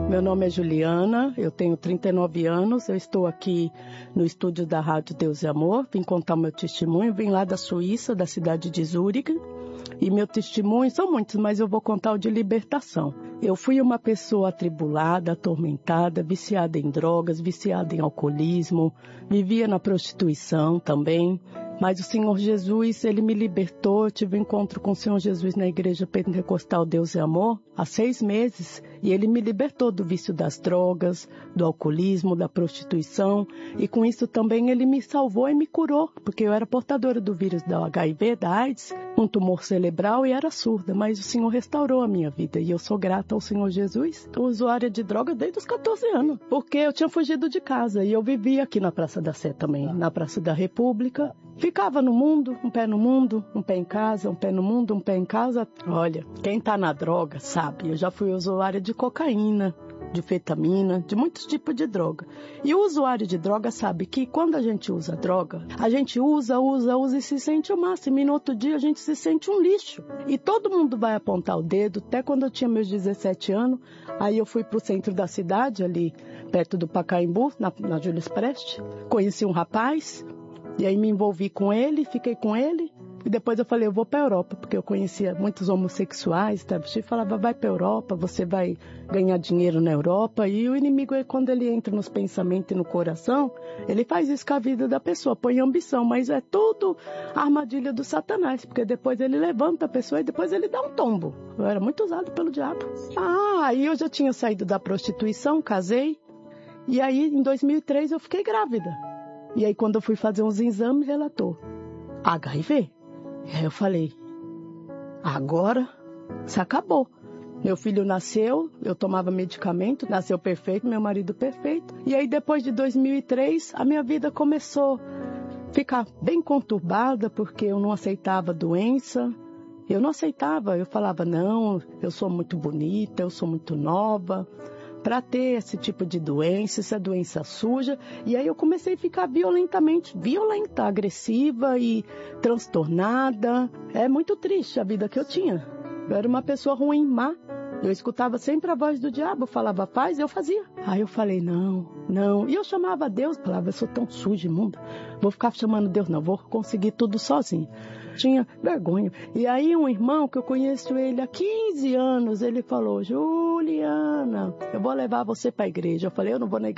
Meu nome é Juliana, eu tenho 39 anos, eu estou aqui no estúdio da Rádio Deus e Amor, vim contar o meu testemunho, vim lá da Suíça, da cidade de Zurique, e meu testemunho são muitos, mas eu vou contar o de libertação. Eu fui uma pessoa atribulada, atormentada, viciada em drogas, viciada em alcoolismo, vivia na prostituição também. Mas o Senhor Jesus, Ele me libertou. Eu tive um encontro com o Senhor Jesus na Igreja Pentecostal Deus e Amor há 6 meses. E Ele me libertou do vício das drogas, do alcoolismo, da prostituição. E com isso também Ele me salvou e me curou. Porque eu era portadora do vírus da HIV, da AIDS, um tumor cerebral e era surda. Mas o Senhor restaurou a minha vida. E eu sou grata ao Senhor Jesus. Eu usuária de droga desde os 14 anos. Porque eu tinha fugido de casa. E eu vivia aqui na Praça da Sé também, na Praça da República. Ficava no mundo, um pé no mundo, um pé em casa, um pé no mundo, um pé em casa. Olha, quem tá na droga sabe, eu já fui usuária de cocaína, de fetamina, de muitos tipos de droga. E o usuário de droga sabe que quando a gente usa droga, a gente usa e se sente o máximo. E no outro dia a gente se sente um lixo. E todo mundo vai apontar o dedo, até quando eu tinha meus 17 anos, aí eu fui pro centro da cidade, ali perto do Pacaembu, na Júlio Prestes. Conheci um rapaz. E aí me envolvi com ele, fiquei com ele. E depois eu falei, eu vou para a Europa, porque eu conhecia muitos homossexuais. E falava, vai para a Europa, você vai ganhar dinheiro na Europa. E o inimigo, quando ele entra nos pensamentos e no coração, ele faz isso com a vida da pessoa, põe ambição. Mas é tudo armadilha do Satanás, porque depois ele levanta a pessoa e depois ele dá um tombo. Eu era muito usado pelo diabo. Aí eu já tinha saído da prostituição, casei. E aí, em 2003, eu fiquei grávida. E aí, quando eu fui fazer uns exames, relatou HIV. E aí eu falei, agora se acabou. Meu filho nasceu, eu tomava medicamento, nasceu perfeito, meu marido perfeito. E aí, depois de 2003, a minha vida começou a ficar bem conturbada, porque eu não aceitava a doença. Eu não aceitava, eu falava, não, eu sou muito bonita, eu sou muito nova. Para ter esse tipo de doença, essa doença suja. E aí eu comecei a ficar violenta, agressiva e transtornada. É muito triste a vida que eu tinha. Eu era uma pessoa ruim, má. Eu escutava sempre a voz do diabo, falava faz, eu fazia. Aí eu falei, não. E eu chamava a Deus, falava, eu sou tão suja, imunda. Vou ficar chamando Deus, não, vou conseguir tudo sozinho. Tinha vergonha. E aí um irmão que eu conheço ele há 15 anos, ele falou, Juliana, eu vou levar você para a igreja. Eu falei, eu não vou na igreja.